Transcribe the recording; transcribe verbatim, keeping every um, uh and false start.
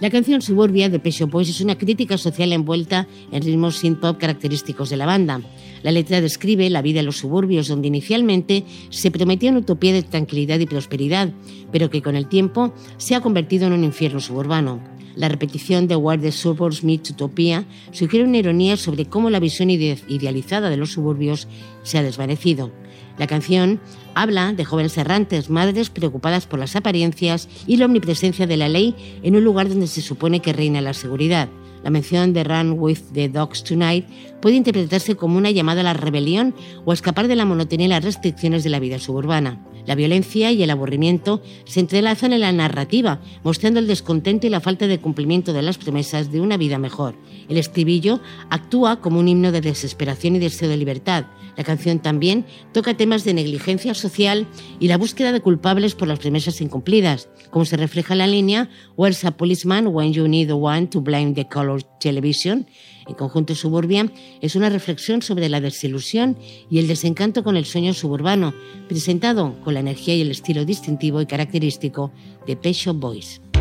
La canción Suburbia de Pet Shop Boys es una crítica social envuelta en ritmos synth-pop característicos de la banda. La letra describe la vida en los suburbios, donde inicialmente se prometía una utopía de tranquilidad y prosperidad, pero que con el tiempo se ha convertido en un infierno suburbano. La repetición de Where the Suburbs Meet Utopia sugiere una ironía sobre cómo la visión ide- idealizada de los suburbios se ha desvanecido. La canción habla de jóvenes errantes, madres preocupadas por las apariencias y la omnipresencia de la ley en un lugar donde se supone que reina la seguridad. La mención de Run with the Dogs Tonight puede interpretarse como una llamada a la rebelión o a escapar de la monotonía y las restricciones de la vida suburbana. La violencia y el aburrimiento se entrelazan en la narrativa, mostrando el descontento y la falta de cumplimiento de las promesas de una vida mejor. El estribillo actúa como un himno de desesperación y deseo de libertad. La canción también toca temas de negligencia social y la búsqueda de culpables por las promesas incumplidas, como se refleja en la línea "Where's a policeman when you need one to blame the color television?". En conjunto, Suburbia es una reflexión sobre la desilusión y el desencanto con el sueño suburbano, presentado con la energía y el estilo distintivo y característico de Pet Shop Boys.